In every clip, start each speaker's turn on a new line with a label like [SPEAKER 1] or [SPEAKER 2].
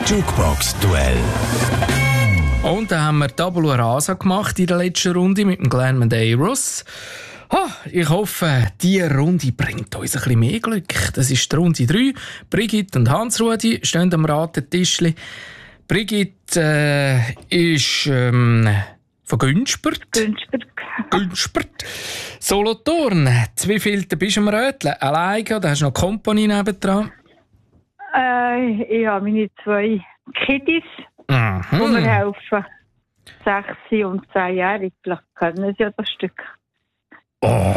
[SPEAKER 1] Jukebox-Duell.
[SPEAKER 2] Und dann haben wir Tabula Rasa gemacht in der letzten Runde mit dem Glenn Medeiros. Ich hoffe, diese Runde bringt uns ein bisschen mehr Glück. Das ist die Runde 3. Brigitte und Hans-Rudi stehen am Ratentischli. Brigitte ist von Günspert. Günspert. Solothurn. Wie viel bist du am Röteln? Alleine oder hast du noch Kompanie nebendran?
[SPEAKER 3] Ich habe meine 2 Kiddies, die mir helfen. 6 und 10 Jahre. Vielleicht können sie ja das Stück.
[SPEAKER 2] Oh,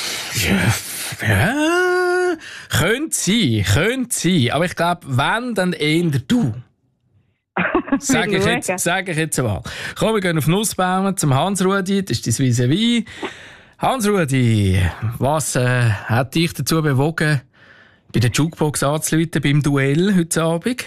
[SPEAKER 2] ja. Könnte sein. Aber ich glaube, wenn, dann eher du. Sag ich jetzt mal. Komm, wir gehen auf Nussbaumen zum Hans-Rudi. Das ist dein Vis-à-vis. Hans-Rudi, was hat dich dazu bewogen, bei der Jukebox anzurufen beim Duell heute Abend?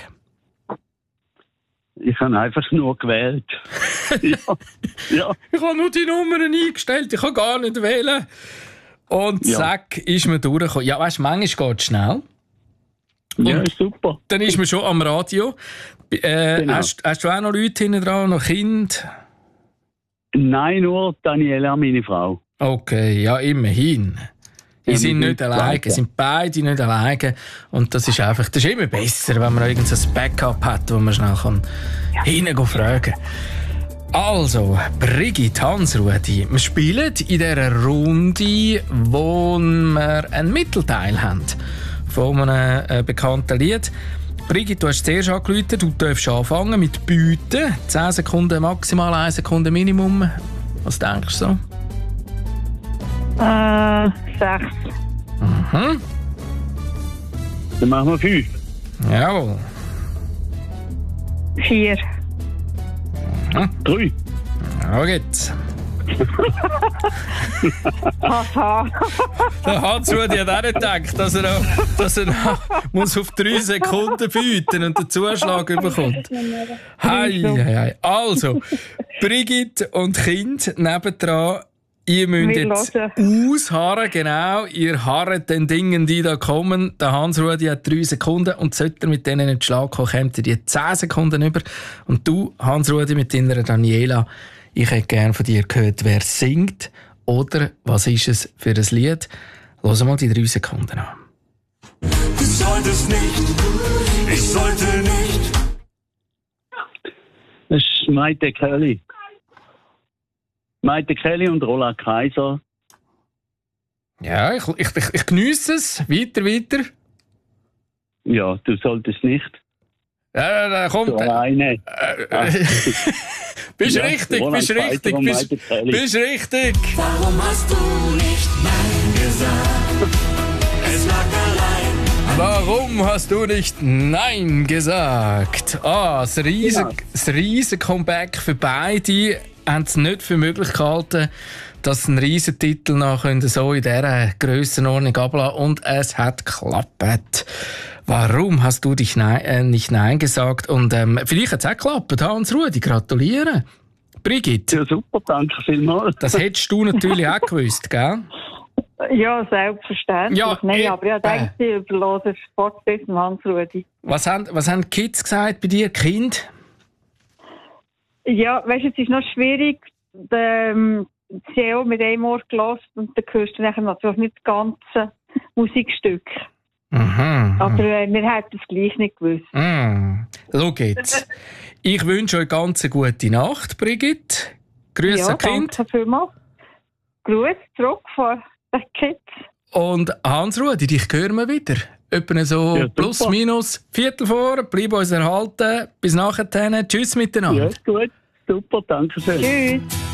[SPEAKER 4] Ich habe einfach nur gewählt. ja.
[SPEAKER 2] Ich habe nur die Nummern eingestellt, ich kann gar nicht wählen. Und zack, ist man durchgekommen. Ja, weißt du, manchmal geht es schnell.
[SPEAKER 4] Ja, super.
[SPEAKER 2] Dann ist man schon am Radio. Genau. Hast du auch noch Leute hinten dran, noch Kinder?
[SPEAKER 4] Nein, nur Daniela, meine Frau.
[SPEAKER 2] Okay, ja, immerhin. Die sind nicht alleine, sind beide nicht alleine. Und das ist immer besser, wenn man irgendein Backup hat, wo man schnell hingehen fragen kann. Also, Brigitte, Hans-Rudi, wir spielen in dieser Runde, wo wir einen Mittelteil haben von einem bekannten Lied. Brigitte, du hast zuerst angerufen, du darfst anfangen mit Bieten. 10 Sekunden maximal, 1 Sekunde Minimum. Was denkst du so?
[SPEAKER 3] 6.
[SPEAKER 2] Mhm.
[SPEAKER 4] Dann machen wir 5.
[SPEAKER 2] Jawohl.
[SPEAKER 3] 4.
[SPEAKER 4] 3.
[SPEAKER 2] Ja, geht's.
[SPEAKER 3] Haha.
[SPEAKER 2] Der Hans-Rudi hat auch nicht gedacht, dass er noch muss auf 3 Sekunden bieten und den Zuschlag bekommt. Hei. Also, Brigitte und Kind nebendran. Ihr müsst jetzt ausharren, genau. Ihr harret den Dingen, die da kommen. Der Hans-Rudi hat 3 Sekunden und sollte er mit denen in den Schlag kommen, kommt er die 10 Sekunden über. Und du, Hans-Rudi, mit deiner Daniela, ich hätte gerne von dir gehört, wer singt oder was ist es für ein Lied. Hören mal die 3 Sekunden an.
[SPEAKER 1] Du solltest nicht, ich sollte nicht.
[SPEAKER 4] Das ist Maite Kelly. Maite Kelly und Roland Kaiser.
[SPEAKER 2] Ja, ich geniesse es. Weiter.
[SPEAKER 4] Ja, du solltest nicht.
[SPEAKER 2] Komm.
[SPEAKER 4] So alleine.
[SPEAKER 2] Bist richtig.
[SPEAKER 1] Warum hast du nicht Nein gesagt? Es lag allein.
[SPEAKER 2] Warum hast du nicht Nein gesagt? Das riesen Comeback für beide. Haben es nicht für möglich gehalten, dass ein Riesentitel noch so in dieser Grössenordnung ablassen. Und es hat geklappt. Warum hast du dich nicht Nein gesagt? Und vielleicht hat es auch geklappt. Hans-Rudi, gratuliere. Brigitte.
[SPEAKER 4] Ja, super, danke vielmals.
[SPEAKER 2] Das hättest du natürlich auch gewusst, gell?
[SPEAKER 3] Ja, selbstverständlich.
[SPEAKER 2] Ja,
[SPEAKER 3] nein, aber ich denke, ich überlasse den Sportbiss dem Hans-Rudi.
[SPEAKER 2] Was haben die Kids gesagt bei dir, Kind?
[SPEAKER 3] Ja, weißt du, es ist noch schwierig. Sie haben auch mit einem Ohr gehört und dann hörst du nachher natürlich nicht das ganze Musikstück. Aber wir hätten es gleich nicht gewusst.
[SPEAKER 2] Schau jetzt. Ich wünsche euch ganz eine gute Nacht, Brigitte. Grüße Kind.
[SPEAKER 3] Danke vielmals. Grüße zurück von den Kids.
[SPEAKER 2] Und Hans-Rudi, dich hören wir wieder. Etwa so plus minus Viertel vor. Bleib uns erhalten. Bis nachher. Tschüss miteinander.
[SPEAKER 4] Ja, gut. Super, danke schön.
[SPEAKER 3] Tschüss.